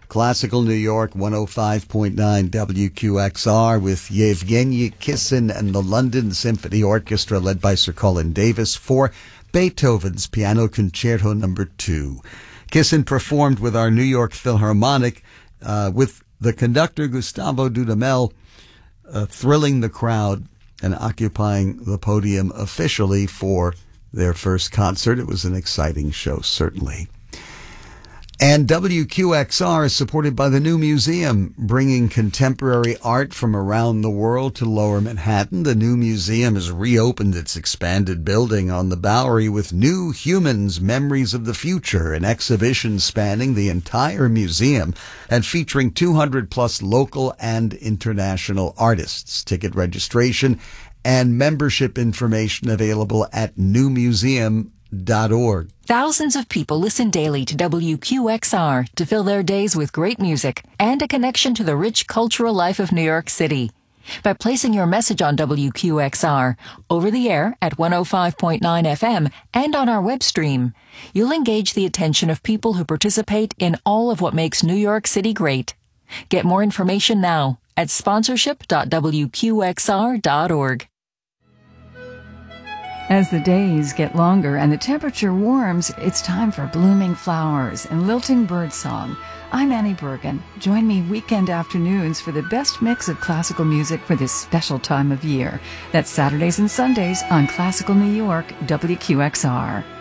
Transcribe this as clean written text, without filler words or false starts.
Classical New York 105.9 WQXR with Yevgeny Kissin and the London Symphony Orchestra led by Sir Colin Davis for Beethoven's Piano Concerto No. 2. Kissin performed with our New York Philharmonic with the conductor Gustavo Dudamel thrilling the crowd and occupying the podium officially for their first concert. It was an exciting show, certainly. And WQXR is supported by the New Museum, bringing contemporary art from around the world to Lower Manhattan. The New Museum has reopened its expanded building on the Bowery with New Humans, Memories of the Future, an exhibition spanning the entire museum and featuring 200-plus local and international artists. Ticket registration and membership information available at newmuseum.org. Thousands of people listen daily to WQXR to fill their days with great music and a connection to the rich cultural life of New York City. By placing your message on WQXR, over the air at 105.9 FM and on our web stream, you'll engage the attention of people who participate in all of what makes New York City great. Get more information now at sponsorship.wqxr.org. As the days get longer and the temperature warms, it's time for blooming flowers and lilting birdsong. I'm Annie Bergen. Join me weekend afternoons for the best mix of classical music for this special time of year. That's Saturdays and Sundays on Classical New York, WQXR.